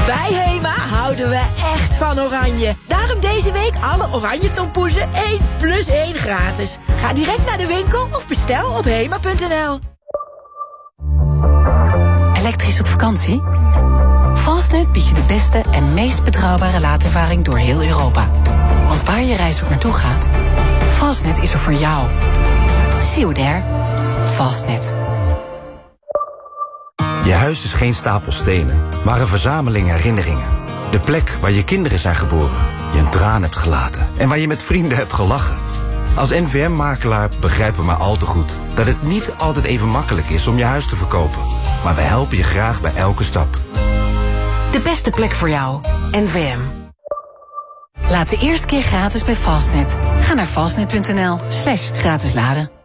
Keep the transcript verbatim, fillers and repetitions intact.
Bij Hema houden we echt van oranje. Daarom deze week alle oranje tompoezen één plus één gratis. Ga direct naar de winkel of bestel op hema punt n l. Elektrisch op vakantie? Fastnet biedt je de beste en meest betrouwbare laadervaring door heel Europa. Want waar je reis ook naartoe gaat, Fastnet is er voor jou. See you there. Fastnet. Je huis is geen stapel stenen, maar een verzameling herinneringen. De plek waar je kinderen zijn geboren, je een traan hebt gelaten en waar je met vrienden hebt gelachen. Als N V M-makelaar begrijpen we maar al te goed dat het niet altijd even makkelijk is om je huis te verkopen. Maar we helpen je graag bij elke stap. De beste plek voor jou. N V M. Laat de eerste keer gratis bij Fastnet. Ga naar fastnet punt n l slash gratis laden.